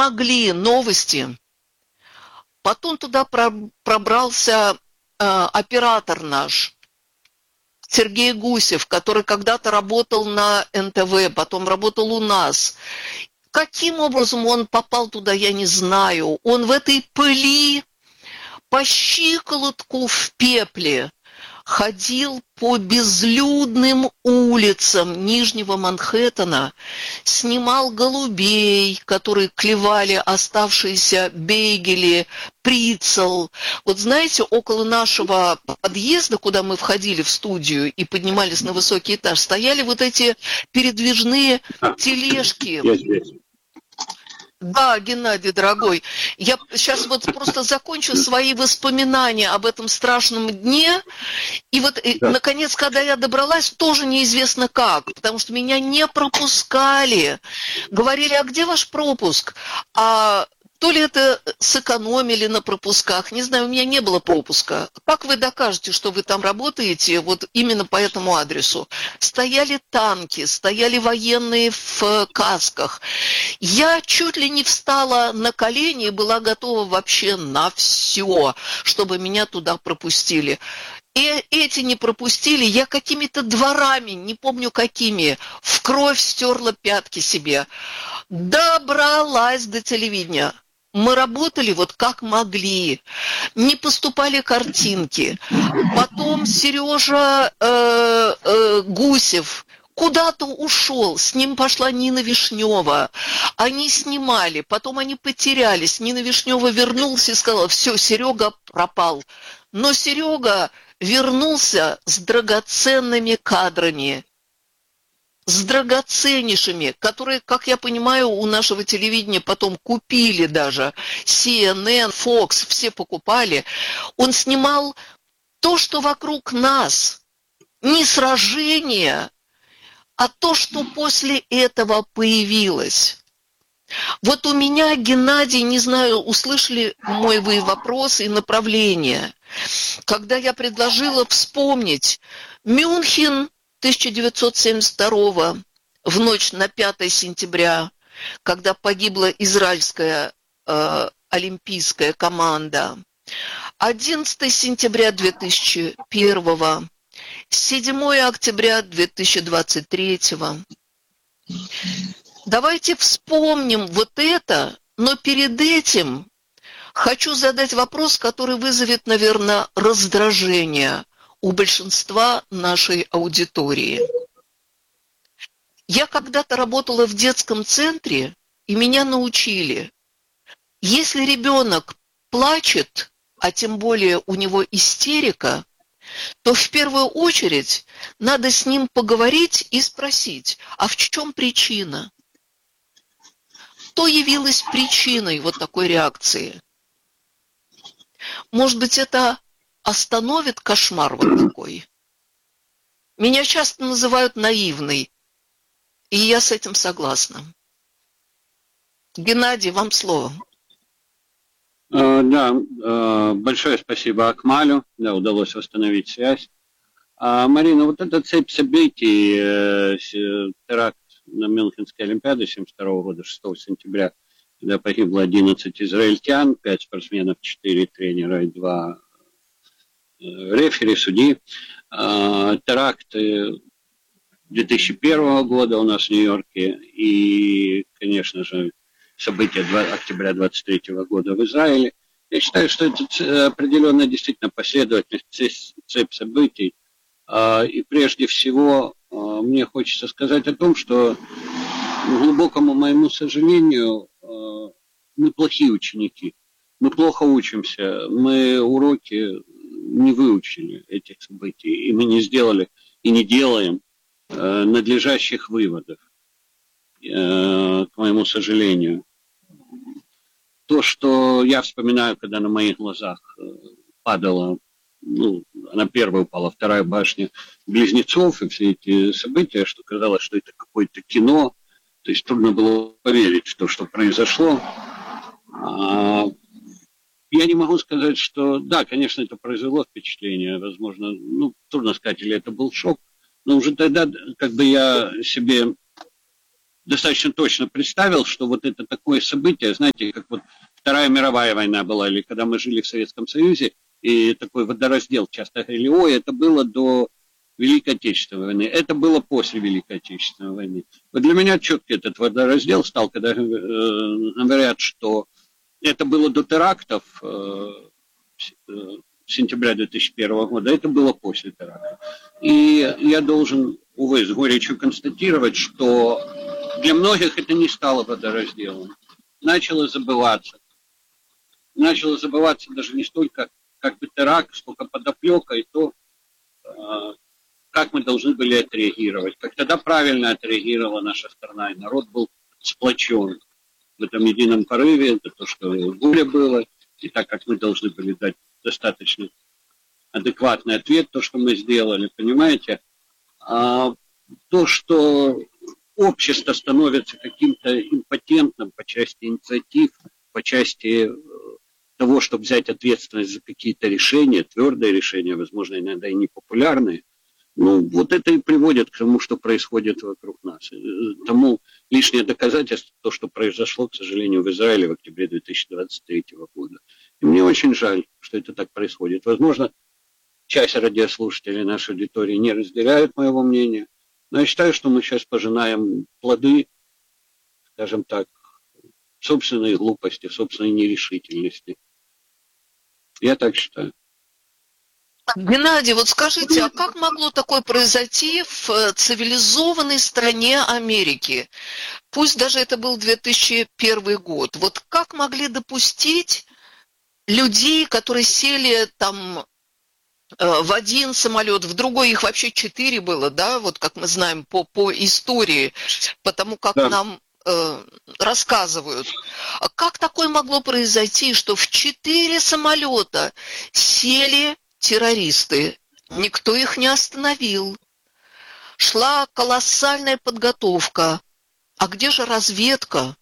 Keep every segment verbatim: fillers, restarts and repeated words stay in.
могли новости. Потом туда пробрался э, оператор наш, Сергей Гусев, который когда-то работал на эн тэ вэ, потом работал у нас. Каким образом он попал туда, я не знаю. Он в этой пыли по щиколотку в пепле ходил по безлюдным улицам Нижнего Манхэттена, снимал голубей, которые клевали оставшиеся бейгели, прицел. Вот знаете, около нашего подъезда, куда мы входили в студию и поднимались на высокий этаж, стояли вот эти передвижные тележки. Я здесь. Да, Геннадий, дорогой, я сейчас вот просто закончу свои воспоминания об этом страшном дне. И вот, да. наконец, когда я добралась, тоже неизвестно как, потому что меня не пропускали. Говорили, а где ваш пропуск? А то ли это сэкономили на пропусках, не знаю, у меня не было пропуска. Как вы докажете, что вы там работаете вот именно по этому адресу? Стояли танки, стояли военные в касках. Я чуть ли не встала на колени и была готова вообще на все, чтобы меня туда пропустили. И эти не пропустили, я какими-то дворами, не помню какими, в кровь стерла пятки себе. Добралась до телевидения. Мы работали вот как могли, не поступали картинки. Потом Сережа э, э, Гусев куда-то ушел, с ним пошла Нина Вишнева. Они снимали, потом они потерялись. Нина Вишнева вернулась и сказала, все, Серега пропал. Но Серега вернулся с драгоценными кадрами. С драгоценнейшими, которые, как я понимаю, у нашего телевидения потом купили даже. си эн эн, Fox, все покупали. Он снимал то, что вокруг нас. Не сражение, а то, что после этого появилось. Вот у меня, Геннадий, не знаю, услышали мой вы вопрос и направление. Когда я предложила вспомнить Мюнхен тысяча девятьсот семьдесят второго, в ночь на пятое сентября, когда погибла израильская э, олимпийская команда, одиннадцатое сентября две тысячи первого, седьмое октября две тысячи двадцать третьего. Давайте вспомним вот это, но перед этим хочу задать вопрос, который вызовет, наверное, раздражение у большинства нашей аудитории. Я когда-то работала в детском центре, и меня научили, если ребенок плачет, а тем более у него истерика, то в первую очередь надо с ним поговорить и спросить, а в чем причина? Что явилось причиной вот такой реакции? Может быть, это остановит кошмар вот такой? Меня часто называют наивной, и я с этим согласна. Геннадий, вам слово. Uh, да, uh, большое спасибо Акмалю, да, удалось восстановить связь. Uh, Марина, вот эта цепь событий, uh, теракт на Мюнхенской Олимпиаде семьдесят второго года, шестого сентября, когда погибло одиннадцать израильтян, пять спортсменов, четыре тренера и два рефери, судьи. Uh, теракты две тысячи первого года у нас в Нью-Йорке и, конечно же, события октября двадцать третьего года в Израиле. Я считаю, что это определенная действительно последовательность, цепь событий. И прежде всего мне хочется сказать о том, что, к глубокому моему сожалению, мы плохие ученики. Мы плохо учимся, мы уроки не выучили этих событий, и мы не сделали и не делаем надлежащих выводов, к моему сожалению. То, что я вспоминаю, когда на моих глазах падала, ну, она первая упала, вторая башня близнецов, и все эти события, что казалось, что это какое-то кино, то есть трудно было поверить в то, что произошло. Я не могу сказать, что, да, конечно, это произвело впечатление, возможно, ну, трудно сказать, или это был шок, но уже тогда, как бы я себе достаточно точно представил, что вот это такое событие, знаете, как вот Вторая мировая война была, или когда мы жили в Советском Союзе, и такой водораздел часто говорили, ой, это было до Великой Отечественной войны, это было после Великой Отечественной войны. Вот для меня четкий этот водораздел стал, когда э, говорят, что это было до терактов э, э, сентября две тысячи первого года, это было после терактов. И я должен, увы, с горечью констатировать, что для многих это не стало водоразделом. Начало забываться. Начало забываться даже не столько как бы теракт, сколько подоплека и то, как мы должны были отреагировать. Как тогда правильно отреагировала наша страна, и народ был сплочен в этом едином порыве, это то, что горе было, и так как мы должны были дать достаточно адекватный ответ, то, что мы сделали, понимаете, а то, что общество становится каким-то импотентным по части инициатив, по части того, чтобы взять ответственность за какие-то решения, твердые решения, возможно, иногда и непопулярные, ну, вот это и приводит к тому, что происходит вокруг нас. Тому лишнее доказательство, то, что произошло, к сожалению, в Израиле в октябре две тысячи двадцать третьего года. И мне очень жаль, что это так происходит. Возможно, часть радиослушателей нашей аудитории не разделяют моего мнения, но я считаю, что мы сейчас пожинаем плоды, скажем так, собственной глупости, собственной нерешительности. Я так считаю. Геннадий, вот скажите, а как могло такое произойти в цивилизованной стране Америки? Пусть даже это был две тысячи первый год. Вот как могли допустить людей, которые сели там в один самолет, в другой, их вообще четыре было, да, вот как мы знаем по, по истории, потому как да. нам э, рассказывают. А как такое могло произойти, что в четыре самолета сели террористы? Никто их не остановил. Шла колоссальная подготовка. А где же разведка?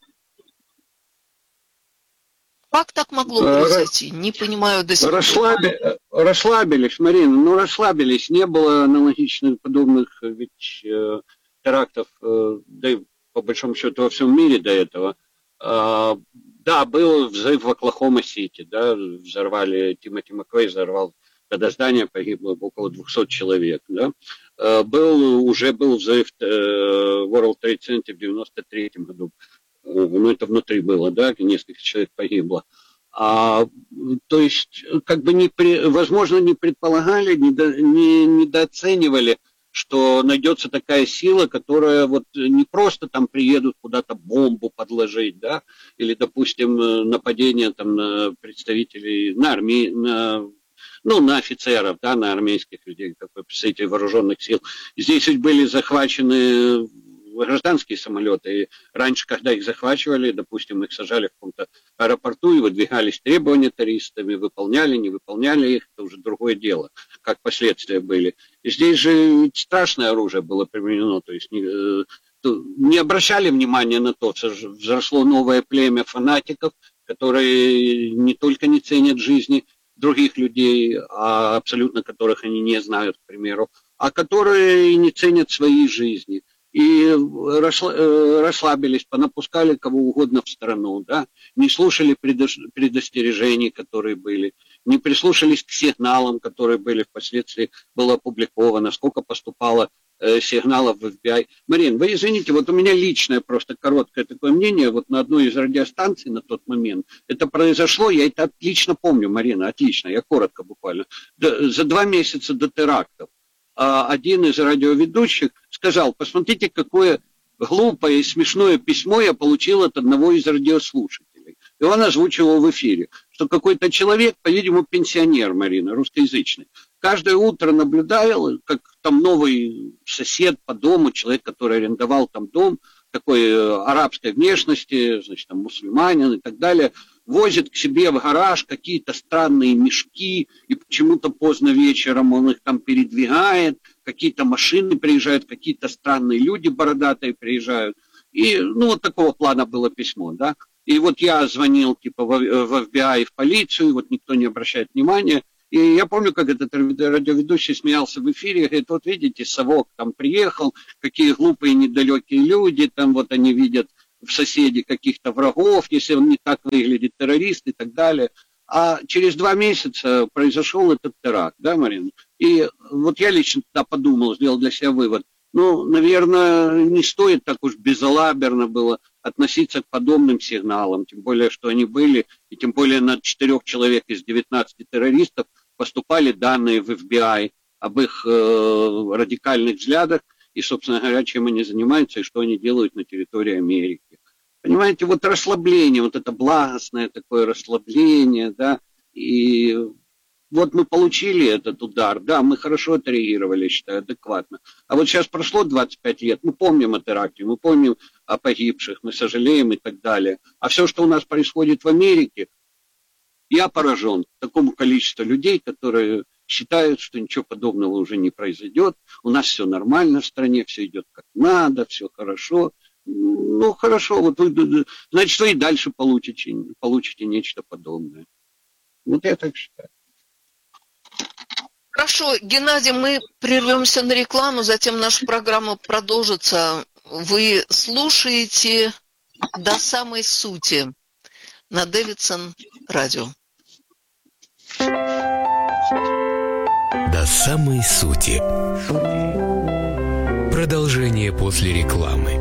Как так могло произойти? Не понимаю до сих пор. Расслаби... Расслабились, Марина, ну расслабились. Не было аналогичных подобных ведь э, терактов, э, да и по большому счету во всем мире до этого. Э, да, был взрыв в Оклахома-Сити, да, взорвали, Тимоти Маквей взорвал, когда здание погибло около двухсот человек, да. Э, был, уже был взрыв э, в World Trade Center в девяносто третьем году. Ну, это внутри было, да, несколько человек погибло. А, то есть, как бы, не при, возможно, не предполагали, не, до, не недооценивали, что найдется такая сила, которая вот не просто там приедут куда-то бомбу подложить, да, или, допустим, нападение там на представителей, на армии, на, ну, на офицеров, да, на армейских людей, как представителей вооруженных сил. Здесь ведь были захвачены гражданские самолеты. И раньше, когда их захвачивали, допустим, их сажали в каком-то аэропорту, и выдвигались требования террористами, выполняли, не выполняли их, это уже другое дело, как последствия были. И здесь же страшное оружие было применено, то есть не, не обращали внимания на то, что взросло новое племя фанатиков, которые не только не ценят жизни других людей, а абсолютно которых они не знают, к примеру, а которые не ценят своей жизни. И расслабились, понапускали кого угодно в страну, да, не слушали предостережений, которые были, не прислушались к сигналам, которые были впоследствии, было опубликовано, сколько поступало э, сигналов в эф би ай. Марин, вы извините, вот у меня личное просто короткое такое мнение, вот на одной из радиостанций на тот момент, это произошло, я это отлично помню, Марина, отлично, я коротко буквально, за два месяца до терактов. Один из радиоведущих сказал, посмотрите, какое глупое и смешное письмо я получил от одного из радиослушателей. И он озвучивал в эфире, что какой-то человек, по-видимому, пенсионер, Марина, русскоязычный, каждое утро наблюдал, как там новый сосед по дому, человек, который арендовал там дом, такой арабской внешности, значит, там мусульманин и так далее, возит к себе в гараж какие-то странные мешки, и почему-то поздно вечером он их там передвигает, какие-то машины приезжают, какие-то странные люди бородатые приезжают. И, ну, вот такого плана было письмо, да. И вот я звонил, типа, в эф би ай, в полицию, вот никто не обращает внимания. И я помню, как этот радиоведущий смеялся в эфире, говорит, вот видите, совок там приехал, какие глупые недалекие люди, там вот они видят в соседи каких-то врагов, если он не так выглядит, террорист и так далее. А через два месяца произошел этот теракт, да, Марина? И вот я лично тогда подумал, сделал для себя вывод, ну, наверное, не стоит так уж безалаберно было относиться к подобным сигналам, тем более, что они были, и тем более на четырех человек из девятнадцати террористов поступали данные в эф би ай об их э, радикальных взглядах, и, собственно говоря, чем они занимаются и что они делают на территории Америки. Понимаете, вот расслабление, вот это благостное такое расслабление, да, и вот мы получили этот удар, да, мы хорошо отреагировали, считаю, адекватно. А вот сейчас прошло двадцать пять лет, мы помним о теракте, мы помним о погибших, мы сожалеем и так далее. А все, что у нас происходит в Америке, я поражен такому количеству людей, которые считают, что ничего подобного уже не произойдет. У нас все нормально в стране, все идет как надо, все хорошо. Ну, хорошо, вот вы, значит, вы и дальше получите, получите нечто подобное. Вот я так считаю. Хорошо, Геннадий, мы прервемся на рекламу, затем наша программа продолжится. Вы слушаете «До самой сути» на Дэвидсон радио. До самой сути. Продолжение после рекламы.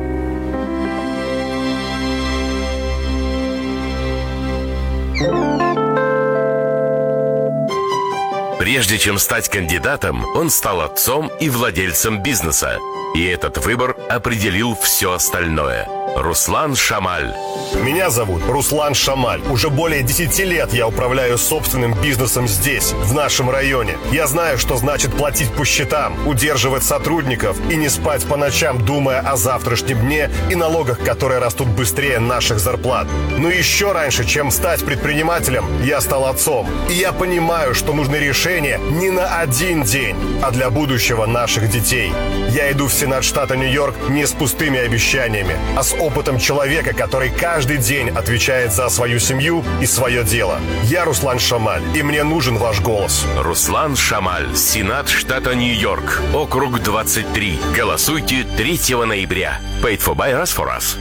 Прежде чем стать кандидатом, он стал отцом и владельцем бизнеса. И этот выбор определил все остальное. Руслан Шамаль. Меня зовут Руслан Шамаль. Уже более десяти лет я управляю собственным бизнесом здесь, в нашем районе. Я знаю, что значит платить по счетам, удерживать сотрудников и не спать по ночам, думая о завтрашнем дне и налогах, которые растут быстрее наших зарплат. Но еще раньше, чем стать предпринимателем, я стал отцом. И я понимаю, что нужны решения не на один день, а для будущего наших детей. Я иду в Сенат штата Нью-Йорк не с пустыми обещаниями, а с опытом человека, который каждый день отвечает за свою семью и свое дело. Я Руслан Шамаль, и мне нужен ваш голос. Руслан Шамаль, Сенат штата Нью-Йорк, округ двадцать три. Голосуйте третьего ноября. Paid for by us for us.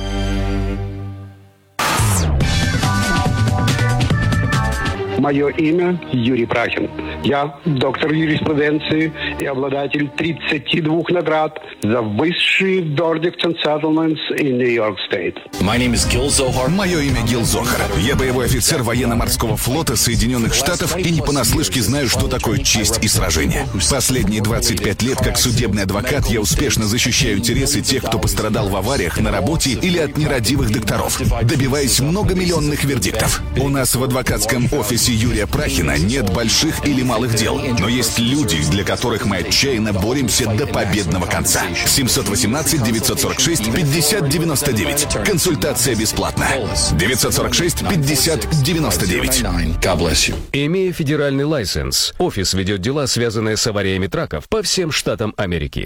Мое имя Юрий Прахин. Я доктор юриспруденции и обладатель тридцати двух наград за высшие verdicts and settlements in New York State. Мое имя Гил Зохар. Я боевой офицер военно-морского флота Соединенных Штатов и не понаслышке знаю, что такое честь и сражение. Последние двадцать пять лет как судебный адвокат я успешно защищаю интересы тех, кто пострадал в авариях на работе или от нерадивых докторов, добиваясь многомиллионных вердиктов. У нас в адвокатском офисе Юрия Прахина нет больших или малых дел, но есть люди, для которых мы отчаянно боремся до победного конца. семьсот восемнадцать девятьсот сорок шесть пятьдесят девяносто девять. Консультация бесплатна. девятьсот сорок шесть пятьдесят девяносто девять. Имея федеральный лайсенс, офис ведет дела, связанные с авариями траков по всем штатам Америки.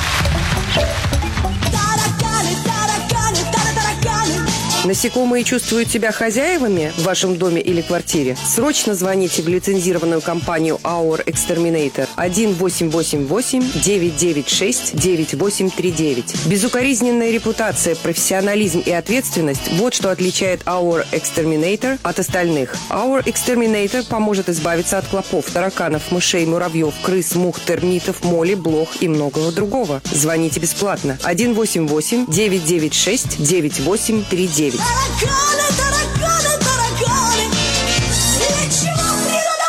Насекомые чувствуют себя хозяевами в вашем доме или квартире? Срочно звоните в лицензированную компанию Our Exterminator один восемь восемь восемь девять девять шесть девять восемь три девять. Безукоризненная репутация, профессионализм и ответственность – вот что отличает Our Exterminator от остальных. Our Exterminator поможет избавиться от клопов, тараканов, мышей, муравьев, крыс, мух, термитов, моли, блох и многого другого. Звоните бесплатно один восемь восемь девять девять шесть девять восемь три девять. Тараканы, тараканы, тараканы, из чего природа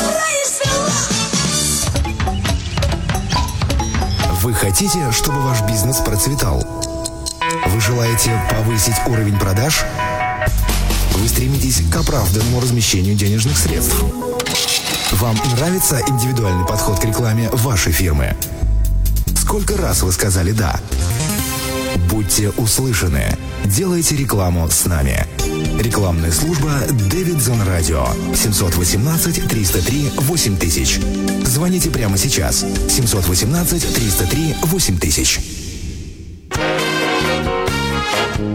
вас произвела? Вы хотите, чтобы ваш бизнес процветал? Вы желаете повысить уровень продаж? Вы стремитесь к оправданному размещению денежных средств? Вам нравится индивидуальный подход к рекламе вашей фирмы? Сколько раз вы сказали «да»? Будьте услышаны. Делайте рекламу с нами. Рекламная служба Дэвидсон Радио. семьсот восемнадцать триста три восемь тысяч. Звоните прямо сейчас. семьсот восемнадцать триста три восемь тысяч.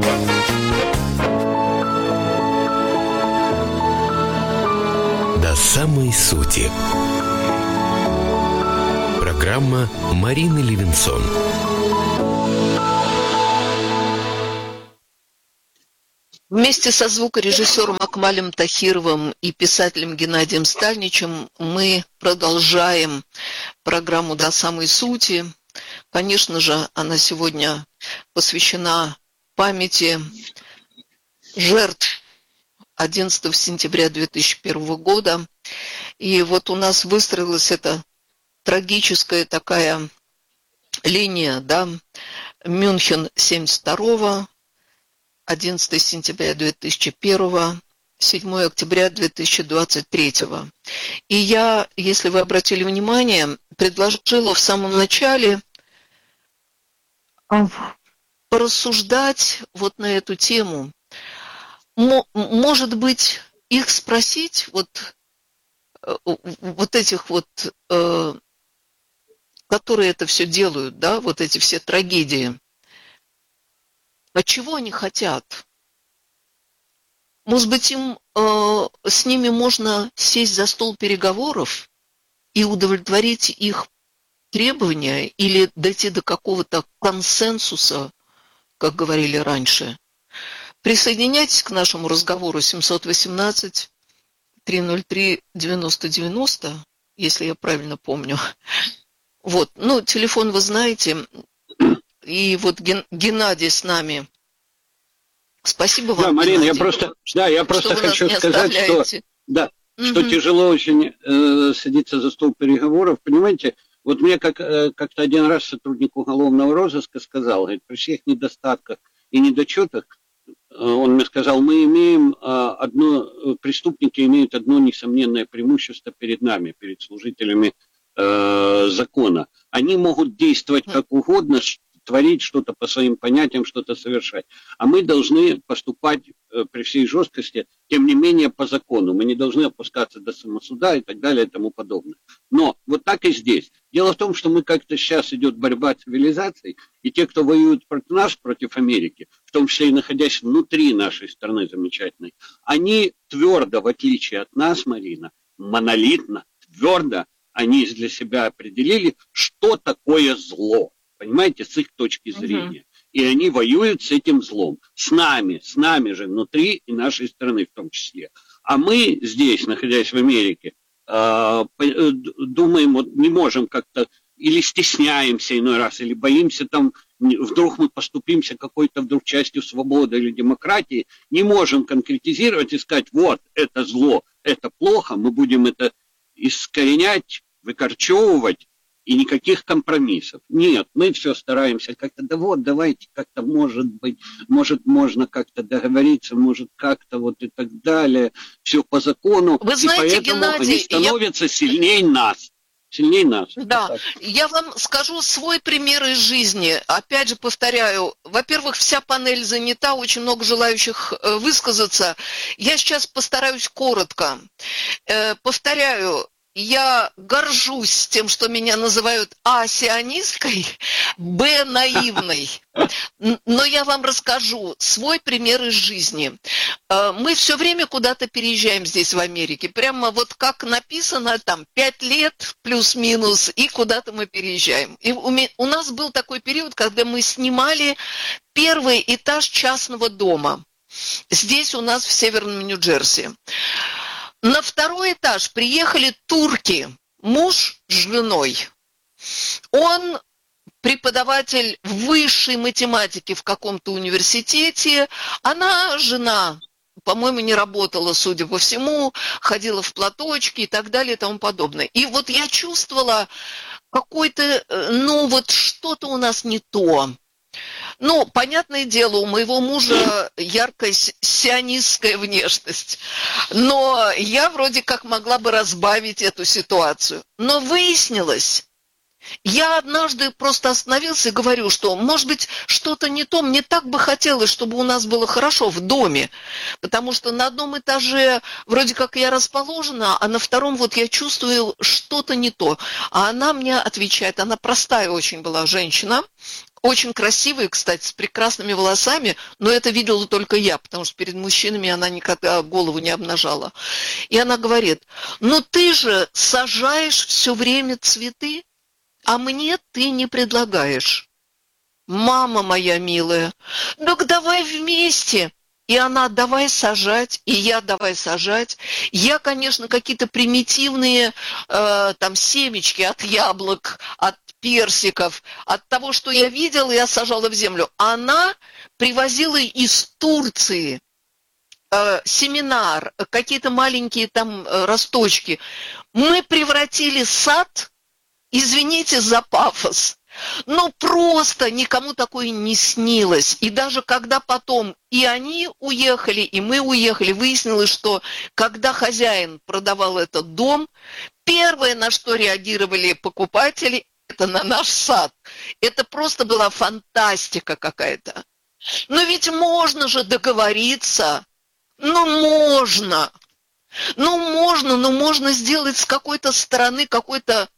До самой сути. Программа Марины Левинсон. Вместе со звукорежиссером Акмалем Тахировым и писателем Геннадием Стальничем мы продолжаем программу «До самой сути». Конечно же, она сегодня посвящена памяти жертв одиннадцатого сентября две тысячи первого года. И вот у нас выстроилась эта трагическая такая линия, да, Мюнхен семьдесят второго, одиннадцатого сентября две тысячи первого, седьмого октября две тысячи двадцать третьего. И я, если вы обратили внимание, предложила в самом начале порассуждать вот на эту тему. Может быть, их спросить, вот, вот этих вот, которые это все делают, да, вот эти все трагедии, а чего они хотят? Может быть, им э, с ними можно сесть за стол переговоров и удовлетворить их требования или дойти до какого-то консенсуса, как говорили раньше. Присоединяйтесь к нашему разговору семьсот восемнадцать триста три девяносто девяносто, если я правильно помню. Вот, ну, телефон вы знаете. И вот Ген, Геннадий с нами. Спасибо вам, да, Марина, Геннадий, я просто, да, я просто хочу сказать, что, да, угу. что тяжело очень э, садиться за стол переговоров. Понимаете, вот мне как, э, как-то один раз сотрудник уголовного розыска сказал, говорит, при всех недостатках и недочетах, э, он мне сказал, мы имеем э, одно, преступники имеют одно несомненное преимущество перед нами, перед служителями э, закона. Они могут действовать как угодно, творить что-то по своим понятиям, что-то совершать. А мы должны поступать э, при всей жесткости, тем не менее, по закону. Мы не должны опускаться до самосуда и так далее и тому подобное. Но вот так и здесь. Дело в том, что мы как-то сейчас идет борьба цивилизаций, и те, кто воюют против нас, против Америки, в том числе и находясь внутри нашей страны замечательной, они твердо, в отличие от нас, Марина, монолитно, твердо, они для себя определили, что такое зло. Понимаете, с их точки зрения. Uh-huh. И они воюют с этим злом. С нами, с нами же внутри и нашей страны в том числе. А мы здесь, находясь в Америке, э, думаем, вот не можем как-то, или стесняемся иной раз, или боимся там, вдруг мы поступимся какой-то вдруг частью свободы или демократии, не можем конкретизировать и сказать, вот, это зло, это плохо, мы будем это искоренять, выкорчевывать, и никаких компромиссов. Нет, мы все стараемся как-то, да вот, давайте как-то, может быть, может, можно как-то договориться, может, как-то вот и так далее, все по закону. Вы знаете, и поэтому Геннадий, они становятся я... сильнее нас. Сильнее нас. Да, я вам скажу свой пример из жизни. Опять же повторяю, во-первых, вся панель занята, очень много желающих высказаться. Я сейчас постараюсь коротко. Повторяю, я горжусь тем, что меня называют а. сионисткой, б. наивной. Но я вам расскажу свой пример из жизни. Мы все время куда-то переезжаем здесь, в Америке. Прямо вот как написано, там, пять лет плюс-минус, и куда-то мы переезжаем. И у нас был такой период, когда мы снимали первый этаж частного дома. Здесь у нас в Северном Нью-Джерси. На второй этаж приехали турки, муж с женой. Он преподаватель высшей математики в каком-то университете. Она, жена, по-моему, не работала, судя по всему, ходила в платочке и так далее и тому подобное. И вот я чувствовала какой-то, ну вот что-то у нас не то. Ну, понятное дело, у моего мужа яркая сионистская внешность, но я вроде как могла бы разбавить эту ситуацию. Но выяснилось, Я однажды просто остановился и говорю, что, может быть, что-то не то. Мне так бы хотелось, чтобы у нас было хорошо в доме. Потому что на одном этаже вроде как я расположена, а на втором вот я чувствую что-то не то. А она мне отвечает, она простая очень была женщина, очень красивая, кстати, с прекрасными волосами, но это видела только я, потому что перед мужчинами она никогда голову не обнажала. И она говорит, ну ты же сажаешь все время цветы, а мне ты не предлагаешь. Мама моя милая, ну давай вместе. И она давай сажать, и я давай сажать. Я, конечно, какие-то примитивные э, там семечки от яблок, от персиков, от того, что я видела, я сажала в землю. Она привозила из Турции э, семена, какие-то маленькие там э, росточки. Мы превратили сад, извините за пафос, но просто никому такое не снилось. И даже когда потом и они уехали, и мы уехали, выяснилось, что когда хозяин продавал этот дом, первое, на что реагировали покупатели, это на наш сад. Это просто была фантастика какая-то. Но ведь можно же договориться. Ну, можно. Ну, можно, но можно сделать с какой-то стороны какой-то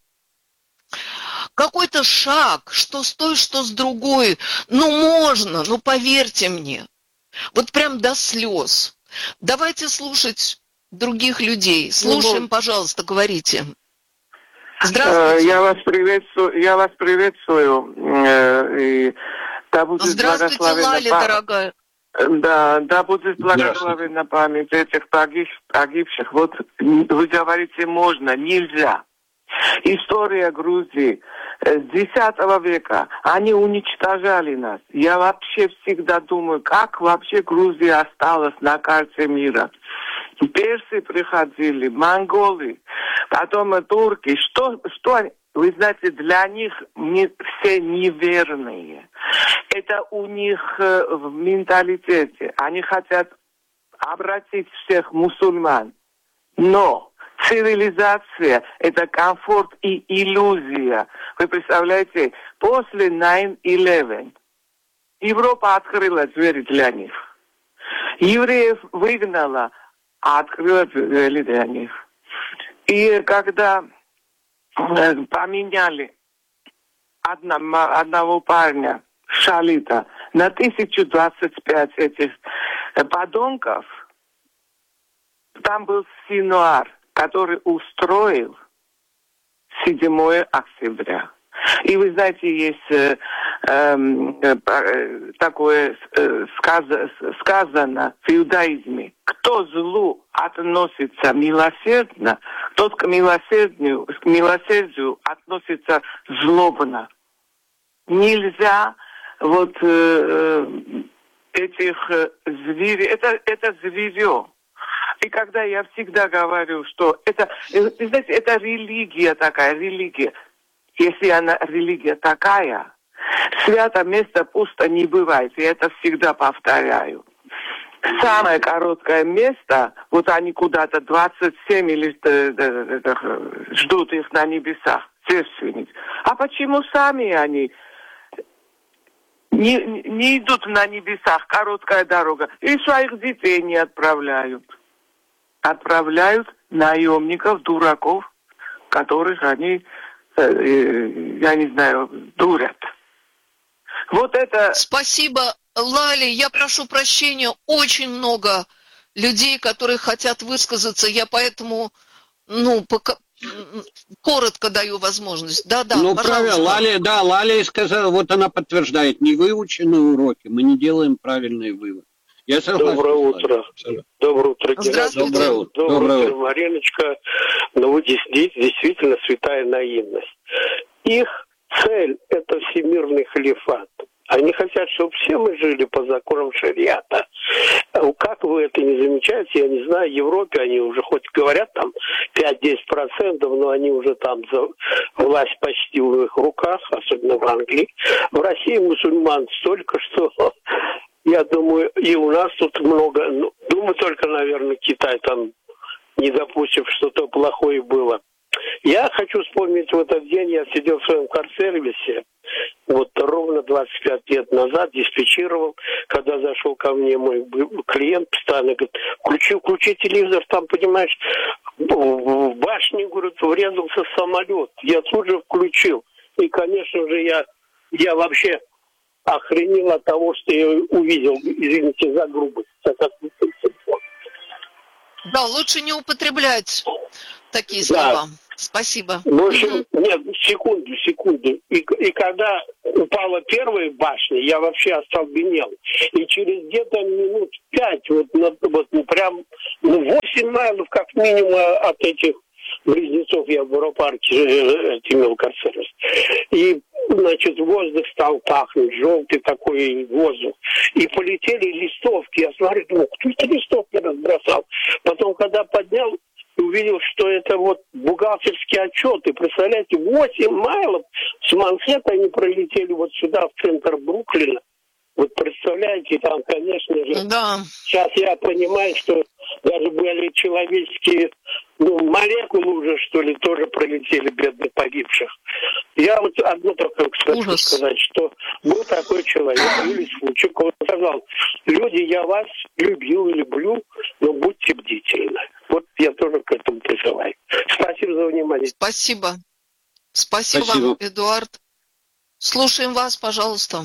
какой-то шаг, что с той, что с другой. Ну, можно, ну, поверьте мне. Вот прям до слез. Давайте слушать других людей. Слушаем, пожалуйста, говорите. Здравствуйте. Я вас приветствую. Я вас приветствую. И да будет Здравствуйте, Лали, пам... дорогая. Да, да будет благословена память этих погибших. Вот вы говорите, можно, нельзя. История Грузии с десятого века, они уничтожали нас. Я вообще всегда думаю, как вообще Грузия осталась на карте мира. Персы приходили, монголы, потом турки. Что, что они? Вы знаете, для них не, все неверные. Это у них э, в менталитете. Они хотят обратить всех мусульман. Но цивилизация – это комфорт и иллюзия. Вы представляете, после найн илевен Европа открыла двери для них. Евреев выгнала, а открыла двери для них. И когда э, поменяли одного, одного парня, Шалита, на тысячу двадцать пять этих подонков, там был Синуар, который устроил седьмое октября. И вы знаете, есть э, э, такое э, сказ, сказано в иудаизме. Кто злу относится милосердно, тот к милосердию, к милосердию относится злобно. Нельзя вот э, этих э, зверей, это, это зверё. И когда я всегда говорю, что это, знаете, это религия такая, религия. Если она религия такая, свято место пусто не бывает. И это всегда повторяю. Самое короткое место, вот они куда-то двадцать семь или ждут их на небесах, девственниц. А почему сами они не, не идут на небесах, короткая дорога, и своих детей не отправляют? Отправляют наемников, дураков, которых они, э, я не знаю, дурят. Вот это... Спасибо, Лали. Я прошу прощения. Очень много людей, которые хотят высказаться. Я поэтому, ну, пока... коротко даю возможность. Да-да, ну, пожалуйста. правильно. Лали, да, Лали сказала, вот она подтверждает, не выученные уроки, мы не делаем правильные выводы. Я согласен. Доброе утро. Доброе утро, Геннадий. Доброе утро. Доброе, Доброе утро, Мариночка. Ну, вы действительно святая наивность. Их цель – это всемирный халифат. Они хотят, чтобы все мы жили по законам шариата. Как вы это не замечаете, я не знаю. В Европе они уже хоть говорят там пять-десять процентов, но они уже там за власть почти в их руках, особенно в Англии. В России мусульман столько, что... Я думаю, и у нас тут много. Ну, думаю, только, наверное, Китай там не допустит, что-то плохое было. Я хочу вспомнить вот этот день, я сидел в своем карсервисе, вот ровно двадцать пять лет назад диспетчировал, когда зашел ко мне мой клиент, постоянно говорит, включи, включи телевизор, там, понимаешь, в башне, говорит, врезался самолет. Я тут же включил. И, конечно же, я, я вообще охренел от того, что я увидел, извините за грубость. Да, лучше не употреблять такие Да. слова. Спасибо. В общем, нет, секунду, секунду. И, и когда упала первая башня, я вообще остолбенел. И через где-то минут пять, вот, вот ну, прям ну, восемь майлов как минимум от этих близнецов я в аэропарке имел карсервис. И, значит, воздух стал пахнуть, желтый такой воздух. И полетели листовки. Я смотрю, думаю, кто это листовки разбросал? Потом, когда поднял, увидел, что это вот бухгалтерские отчеты. Представляете, восемь майлов с Манхэттена они пролетели вот сюда, в центр Бруклина. Вот представляете, там, конечно же, да. Сейчас я понимаю, что даже были человеческие, ну, молекулы уже, что ли, тоже пролетели, бедных погибших. Я вот одно только хочу сказать, что был такой человек, Юрий Случик, он сказал, люди, я вас любил и люблю, но будьте бдительны. Вот я тоже к этому призываю. Спасибо за внимание. Спасибо. Спасибо, Спасибо. вам, Эдуард. Слушаем вас, пожалуйста.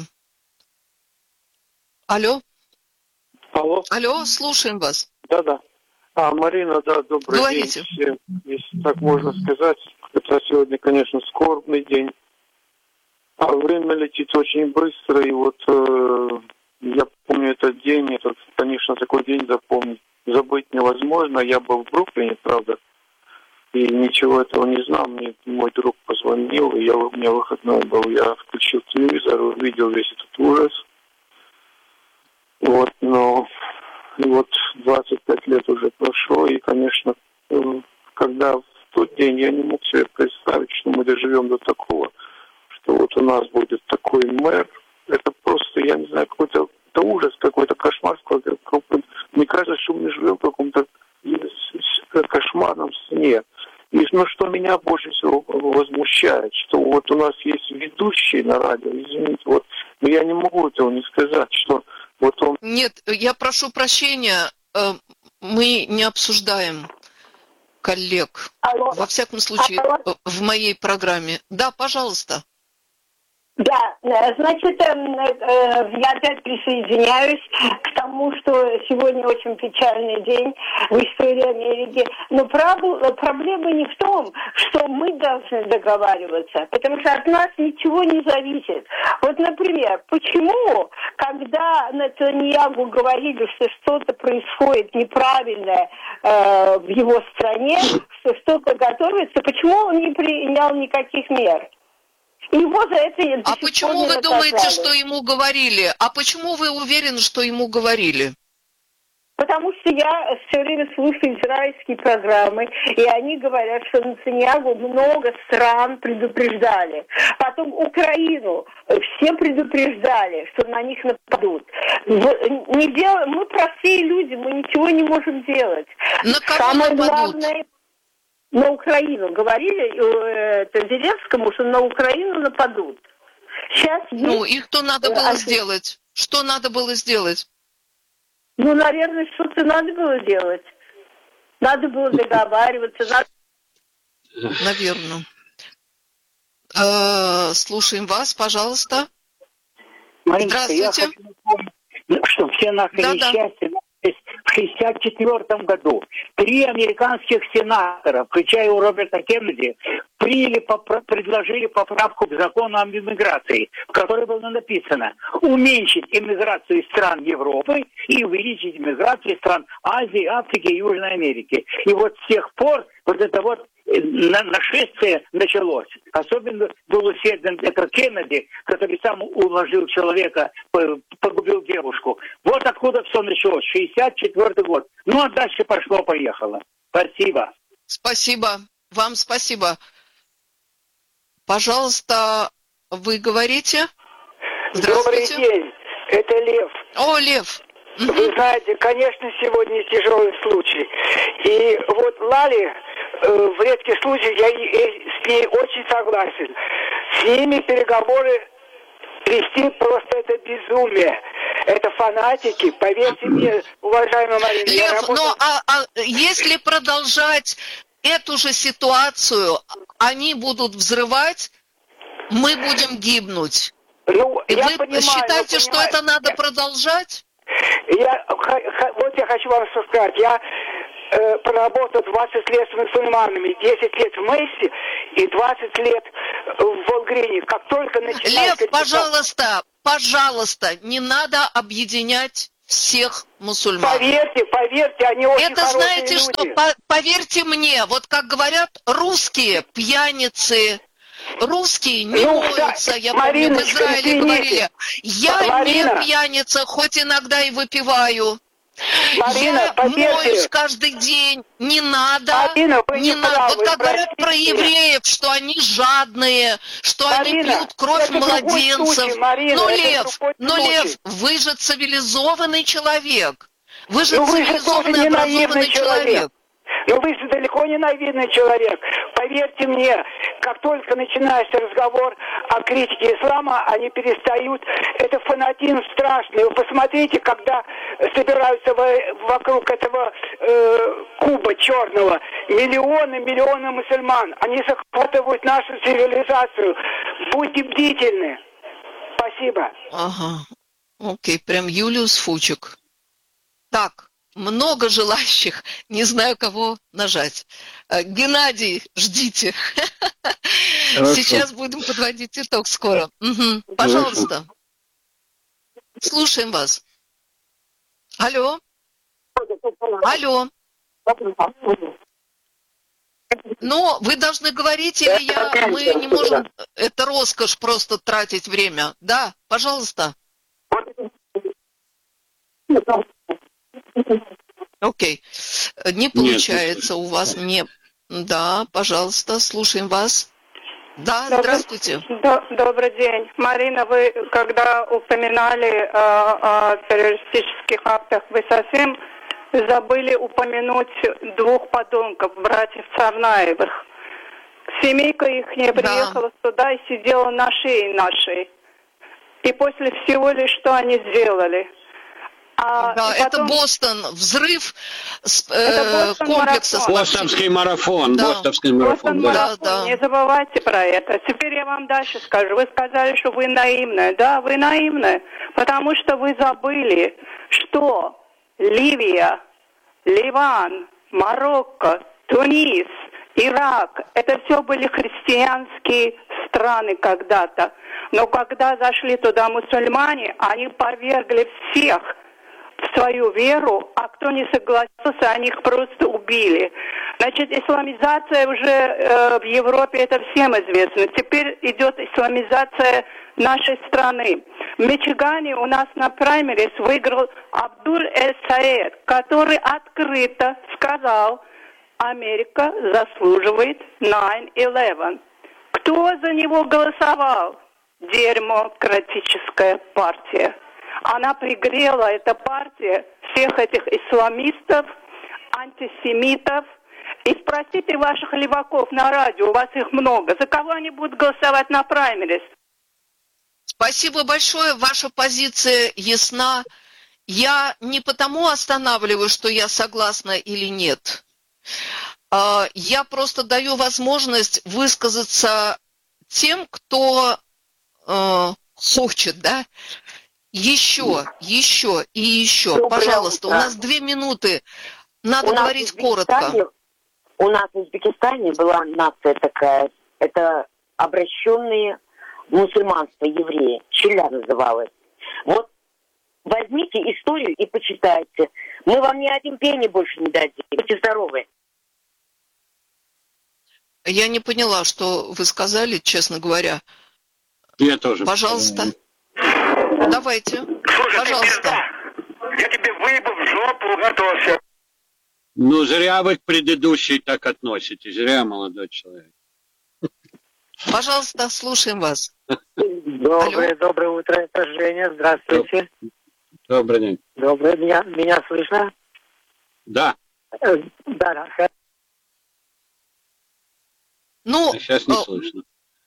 Алло. Алло. Алло, слушаем вас. Да-да. А, Марина, да, добрый Говорите. день всем, если так можно сказать. Это сегодня, конечно, скорбный день. А время летит очень быстро, и вот э, я помню этот день, этот, конечно, такой день запомнить, забыть невозможно. Я был в Бруклине, правда, и ничего этого не знал. Мне мой друг позвонил, и я, у меня выходной был. Я включил телевизор, увидел весь этот ужас. Вот, но и вот двадцать пять лет уже прошло, и, конечно, когда в тот день я не мог себе представить, что мы доживем до такого, что вот у нас будет такой мэр, это просто, я не знаю, какой-то это ужас, какой-то кошмар. Какой-то, мне кажется, что мы живем в каком-то кошмарном сне. И ну, что меня больше всего возмущает, что вот у нас есть ведущий на радио, извините, вот, но я не могу этого не сказать, что вот он... Нет, я прошу прощения, мы не обсуждаем коллег. Алло. Во всяком случае, Алло. В моей программе. Да, пожалуйста. Да, значит, я опять присоединяюсь к тому, что сегодня очень печальный день в истории Америки. Но проблема не в том, что мы должны договариваться, потому что от нас ничего не зависит. Вот, например, почему, когда Нетаньяху говорили, что что-то происходит неправильное э, в его стране, что что-то готовится, почему он не принял никаких мер? Его за это а почему вы думаете, что ему говорили? А почему вы уверены, что ему говорили? Потому что я все время слушаю израильские программы, и они говорят, что Нетаньяху много стран предупреждали. Потом Украину все предупреждали, что на них нападут. Не дел... Мы простые люди, мы ничего не можем делать. На кого Самое нападут? Главное... На Украину. Говорили э, Зеленскому, что на Украину нападут. Сейчас ну, есть... и что надо было а... сделать? Что надо было сделать? Ну, наверное, что-то надо было делать. Надо было договариваться. Надо... Наверное. Э-э, слушаем вас, пожалуйста. Мариночка, Здравствуйте. Я хочу, чтобы все наши да, несчастья... В шестьдесят четвёртом году три американских сенатора, включая у Роберта Кеннеди, приняли, попра- предложили поправку к закону об иммиграции, в которой было написано уменьшить иммиграцию из стран Европы и увеличить иммиграцию из стран Азии, Африки и Южной Америки. И вот с тех пор вот это вот нашествие началось. Особенно был усерден это Кеннеди, который сам уложил человека, погубил девушку. Вот откуда все началось. шестьдесят четвёртый год. Ну, а дальше пошло-поехало. Спасибо. Спасибо. Вам спасибо. Пожалуйста, вы говорите? Добрый день. Это Лев. О, Лев. Вы знаете, конечно, сегодня тяжелый случай. И вот Лали э, в редких случаях я с ней очень согласен. С ними переговоры вести просто это безумие. Это фанатики, поверьте мне, уважаемая Марина. Лев, работал... но а, а если продолжать эту же ситуацию, они будут взрывать, мы будем гибнуть. Ну, И я вы понимаю, считаете, я что понимаю. это надо я... продолжать? Я, вот я хочу вам сказать, я э, проработал двадцать лет с мусульманами, десять лет в Мессе и двадцать лет в Волгрине. Как только начинается... Лев, пожалуйста, пожалуйста, не надо объединять всех мусульман. Поверьте, поверьте, они очень Это хорошие знаете люди. что, по- поверьте мне, вот как говорят русские пьяницы, русские не Ну, моются, да, я Марина, помню, в Израиле извините. говорили. Я Марина. не пьяница, хоть иногда и выпиваю. Марина, я поверьте. моюсь каждый день. Не надо. Marina, вы не не надо. правы, Вот как говорят простите. про евреев, что они жадные, что Marina, они пьют кровь это другой младенцев. случай, Marina, ну, это Лев, другой ну, случай. Лев, вы же цивилизованный человек. Вы же Ну, вы же цивилизованный, тоже не наивный образованный человек. человек. Но вы же далеко не наивный человек. Поверьте мне, как только начинается разговор о критике ислама, они перестают. Это фанатизм страшный. Вы посмотрите, когда собираются во- вокруг этого э, куба черного миллионы, миллионы мусульман. Они захватывают нашу цивилизацию. Будьте бдительны. Спасибо. Ага. Окей, прям Юлиус Фучик. Так. Много желающих, не знаю, кого нажать. Геннадий, ждите. Хорошо. Сейчас будем подводить итог скоро. Угу. Пожалуйста. Слушаем вас. Алло. Алло. Но вы должны говорить, или я, мы не можем, это роскошь просто тратить время. Да, пожалуйста. Окей. Не получается Нет, у вас не... Да, пожалуйста, слушаем вас. Да, Добрый, здравствуйте. До, добрый день. Марина, вы когда упоминали э, о террористических актах, вы совсем забыли упомянуть двух подонков, братьев Царнаевых. Семейка их не приехала да. сюда и сидела на шее нашей. И после всего лишь, что они сделали... А да, потом... это Бостон, взрыв э, Бостон комплекса. марафон. Бостонский марафон, да. Бостонский марафон, Бостон да. марафон. Да, да. Не забывайте про это. Теперь я вам дальше скажу. Вы сказали, что вы наивны. Да, вы наивны, потому что вы забыли, что Ливия, Ливан, Марокко, Тунис, Ирак, это все были христианские страны когда-то. Но когда зашли туда мусульмане, они повергли всех в свою веру, а кто не согласился, они их просто убили. Значит, исламизация уже э, в Европе, это всем известно. Теперь идет исламизация нашей страны. В Мичигане у нас на праймерис выиграл Абдуль эль-Саед, который открыто сказал, Америка заслуживает найн илевен. Кто за него голосовал? Демократическая партия. Она пригрела, эта партия, всех этих исламистов, антисемитов. И спросите ваших леваков на радио, у вас их много, за кого они будут голосовать на праймерис? Спасибо большое, ваша позиция ясна. Я не потому останавливаю, что я согласна или нет. Я просто даю возможность высказаться тем, кто э, хочет, да? Еще, еще и еще. Доброе Пожалуйста, утро. у нас две минуты. Надо у говорить коротко. У нас в Узбекистане была нация такая, это обращенные в мусульманство евреи, Челя называлась. Вот возьмите историю и почитайте. Мы вам ни один пенни больше не дадим. Будьте здоровы. Я не поняла, что вы сказали, честно говоря. Я тоже. Пожалуйста. Давайте. Слушай, пожалуйста. Я тебе выебу в жопу, готовься. Ну, зря вы к предыдущей так относитесь. Зря, молодой человек. Пожалуйста, слушаем вас. Доброе, Алло. доброе утро, это Женя. Здравствуйте. Добрый день. Доброе, меня, меня слышно? Да. Да, да. Ну, а сейчас не слышно.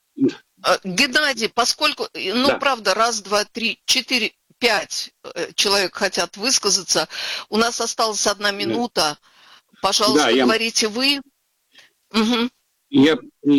Геннадий, поскольку, ну, да. правда, раз, два, три, четыре, пять человек хотят высказаться, у нас осталась одна минута. Пожалуйста, да, говорите я... вы. Угу. Я,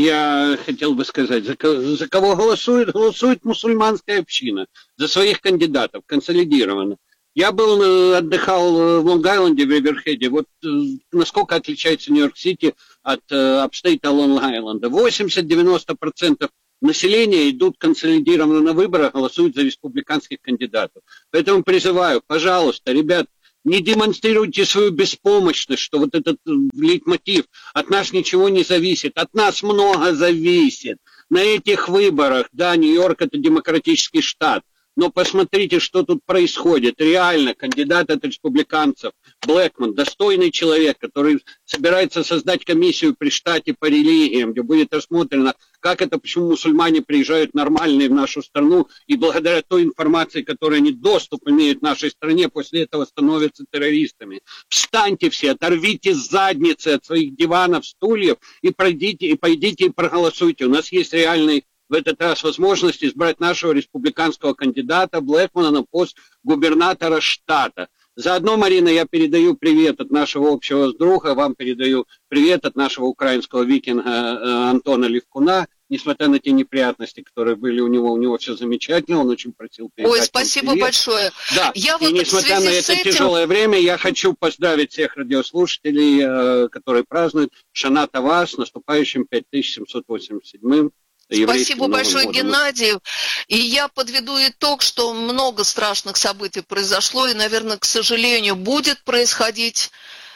я хотел бы сказать, за, за кого голосует? Голосует мусульманская община, за своих кандидатов, консолидированно. Я был, отдыхал в Лонг-Айленде, в Риверхеде. Вот насколько отличается Нью-Йорк-Сити от апстейта Лонг-Айленда. восемьдесят-девяносто процентов населения идут консолидированно на выборах, голосуют за республиканских кандидатов. Поэтому призываю, пожалуйста, ребят, не демонстрируйте свою беспомощность, что вот этот лейтмотив, от нас ничего не зависит, от нас много зависит. На этих выборах, да, Нью-Йорк это демократический штат, но посмотрите, что тут происходит. Реально, кандидат от республиканцев, Блэкман, достойный человек, который собирается создать комиссию при штате по религиям, где будет рассмотрено, как это, почему мусульмане приезжают нормальные в нашу страну, и благодаря той информации, которой они доступ имеют в нашей стране, после этого становятся террористами. Встаньте все, оторвите задницы от своих диванов, стульев, и пройдите, и пойдите и проголосуйте. У нас есть реальный в этот раз возможность избрать нашего республиканского кандидата Блэкмана на пост губернатора штата. Заодно, Марина, я передаю привет от нашего общего друга, вам передаю привет от нашего украинского викинга э, Антона Левкуна. Несмотря на те неприятности, которые были у него, у него все замечательно, он очень просил передать. Ой, спасибо большое. Да, я и вот несмотря на это этим... тяжелое время, я хочу поздравить всех радиослушателей, э, которые празднуют Шана Това с наступающим пять тысяч семьсот восемьдесят седьмым. Спасибо большое, годом. Геннадий. И я подведу итог, что много страшных событий произошло, и, наверное, к сожалению, будет происходить.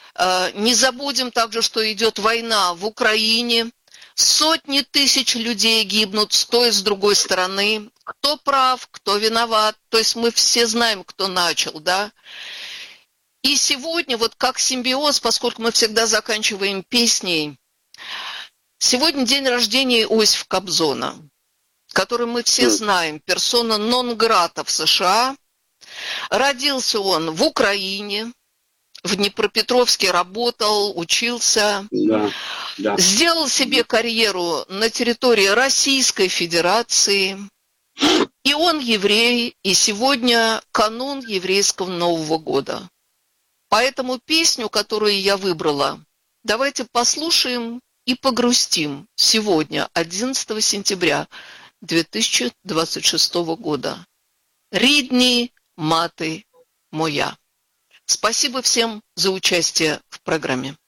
Не забудем также, что идет война в Украине. Сотни тысяч людей гибнут с той и с другой стороны. Кто прав, кто виноват. То есть мы все знаем, кто начал, да. И сегодня, вот как симбиоз, поскольку мы всегда заканчиваем песней, сегодня день рождения Иосифа Кобзона, который мы все знаем, персона нон-грата в США. Родился он в Украине, в Днепропетровске работал, учился. Да, да. Сделал себе карьеру на территории Российской Федерации. И он еврей, и сегодня канун еврейского Нового года. Поэтому песню, которую я выбрала, давайте послушаем и погрустим сегодня, одиннадцатого сентября две тысячи двадцать шестого года. «Рідні мати моя». Спасибо всем за участие в программе.